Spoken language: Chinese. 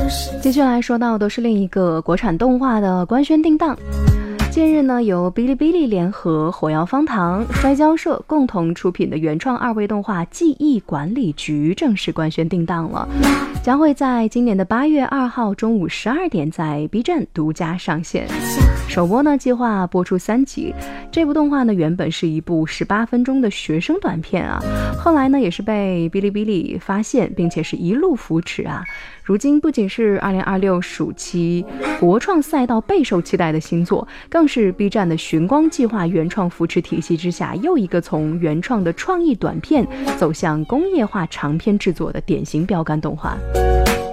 接下来说到的是另一个国产动画的官宣定档。近日呢，由哔哩哔哩联合火药方糖、摔跤社共同出品的原创2位动画《记忆管理局》正式官宣定档了，将会在今年的8月2号中午12点在 B 站独家上线。首播呢，计划播出3集。这部动画呢，原本是一部18分钟的学生短片啊，后来呢，也是被哔哩哔哩发现，并且是一路扶持啊。如今不仅是2026暑期国创赛道备受期待的新作，更是 B 站的寻光计划原创扶持体系之下又一个从原创的创意短片走向工业化长片制作的典型标杆动画。